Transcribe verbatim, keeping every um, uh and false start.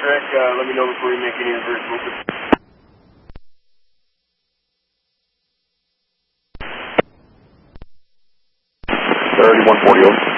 Trek, uh, let me know before you make any inverse movement. thirty-one forty over.